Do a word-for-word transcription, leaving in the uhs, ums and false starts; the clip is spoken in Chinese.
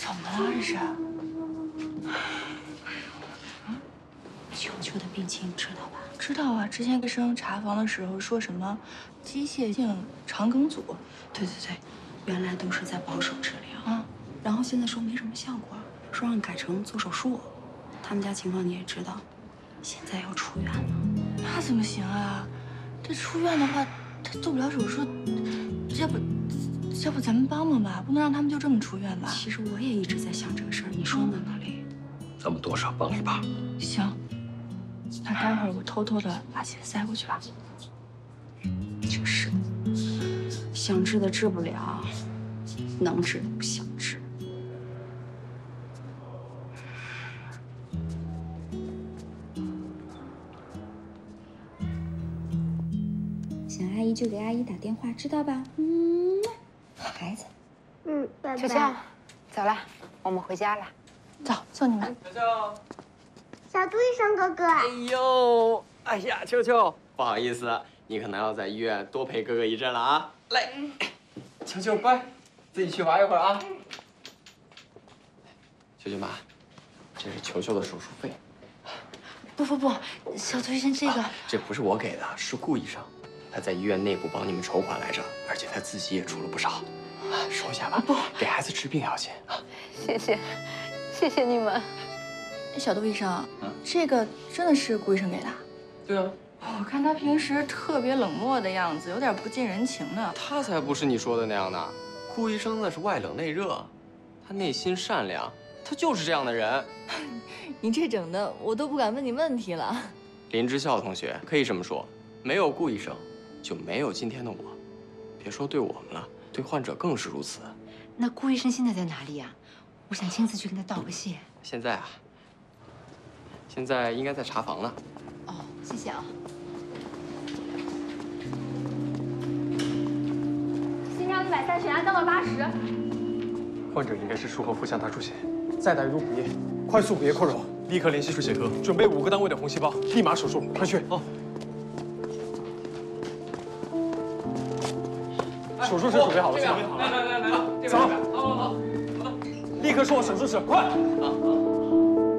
怎么了这是？ 球球的病情你知道吧？ 知道啊，之前医生查房的时候说什么机械性肠梗阻。 对对对，原来都是在保守治疗啊， 然后现在说没什么效果，说让改成做手术。他们家情况你也知道，现在要出院了。 那怎么行啊？这出院的话，他做不了手术，要不，要不咱们帮帮吧，不能让他们就这么出院吧？ 其实我也一直在想这个事儿，你说呢，老李？ 咱们多少帮一把。 行，那待会儿我偷偷的把钱塞过去吧。 就是，想治的治不了，能治的不想治。 想阿姨就给阿姨打电话，知道吧？嗯，好孩子。 嗯，拜拜。 秋秋，走了，我们回家了。 走，送你们。 秋秋， 小杜医生哥哥。 哎呦，哎呀，秋秋，不好意思，你可能要在医院多陪哥哥一阵了啊。来，秋秋乖，自己去玩一会儿啊。秋秋妈，这是球球的手术费。 不不不，小杜医生，这个、啊、 这不是我给的，是顾医生，他在医院内部帮你们筹款来着，而且他自己也出了不少。收下吧，不，给孩子治病要紧啊。 谢谢，谢谢你们。 小杜医生，嗯、这个真的是顾医生给的？ 对啊。 我看他平时特别冷漠的样子，有点不近人情呢。 他才不是你说的那样呢。顾医生那是外冷内热，他内心善良，他就是这样的人。 你这整的，我都不敢问你问题了。 林之孝同学可以这么说，没有顾医生，就没有今天的我。别说对我们了，对患者更是如此。 那顾医生现在在哪里呀？我想亲自去跟他道个谢。 现在啊，现在应该在查房呢。 哦，谢谢啊。 心跳一百三，血压降到八十。 患者应该是术后腹腔大出血，再带入补液，快速补液扩容，立刻联系出血科，准备五个单位的红细胞，立马手术，快去！哦。手术室准备好了，准备好了，来来来来，走，好好好，立刻送往手术室，快！啊啊。